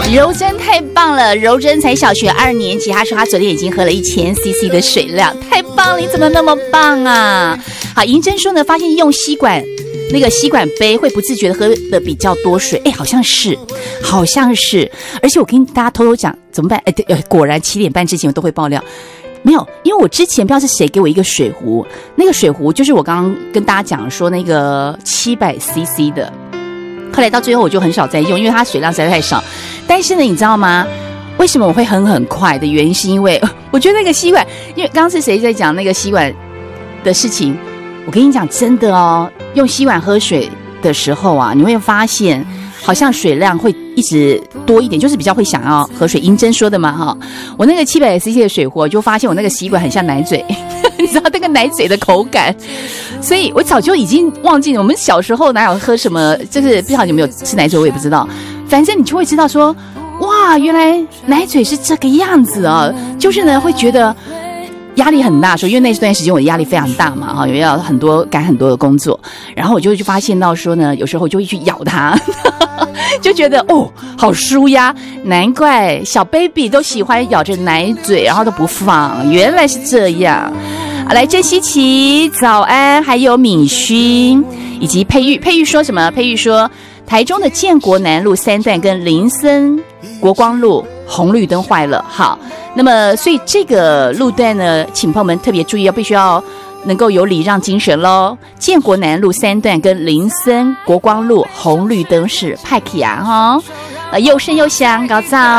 柔珍太棒了，柔珍才小学2年级，她说她昨天已经喝了1000cc 的水量，太棒了，你怎么那么棒啊？好，银珍说呢，发现用吸管那个吸管杯会不自觉的喝的比较多水，好像是，而且我跟大家偷偷讲怎么办？果然7点半之前我都会爆料。没有，因为我之前不知道是谁给我一个水壶，那个水壶就是我刚刚跟大家讲说那个700cc 的，后来到最后我就很少再用，因为它水量实在太少。但是呢，你知道吗？为什么我会很快的原因是因为我觉得那个吸管，因为刚刚是谁在讲那个吸管的事情？我跟你讲真的哦，用吸管喝水的时候啊，你会发现好像水量会一直多一点，就是比较会想要喝水。银珍说的嘛哈，我那个700cc 的水壶，我就发现我那个吸管很像奶嘴，你知道那个奶嘴的口感，所以我早就已经忘记了我们小时候哪有喝什么，就是不知道有没有吃奶嘴，我也不知道。反正你就会知道说，哇，原来奶嘴是这个样子啊，就是呢会觉得压力很大，说因为那段时间我的压力非常大嘛，哈，因为要赶很多的工作，然后我就发现到说呢，有时候就会去咬它，就觉得好舒压，难怪小 baby 都喜欢咬着奶嘴，然后都不放，原来是这样。来，郑希琪早安，还有敏勋以及佩玉说什么？佩玉说台中的建国南路3段跟林森国光路红绿灯坏了。好，那么所以这个路段呢，请朋友们特别注意，必须要能够有礼让精神咯。建国南路3段跟林森国光路红绿灯是派克呀哈，又深又香，搞早。